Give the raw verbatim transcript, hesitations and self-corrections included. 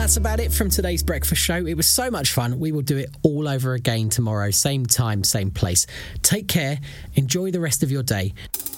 that's about it from today's breakfast show. It was so much fun. We will do it all over again tomorrow, same time, same place. Take care. Enjoy the rest of your day.